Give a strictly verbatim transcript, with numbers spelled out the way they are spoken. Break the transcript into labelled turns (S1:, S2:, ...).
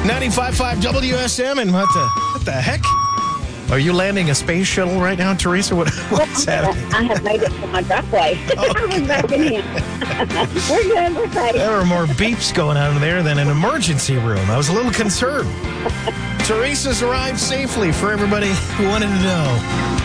S1: ninety-five point five W S M, and what the, what the heck? Are you landing a space shuttle right now, Teresa? What, what's happening?
S2: I have made it to my driveway. I was backing in. We're good. We're safe.
S1: There were more beeps going on there than an emergency room. I was a little concerned. Teresa's arrived safely for everybody who wanted to know.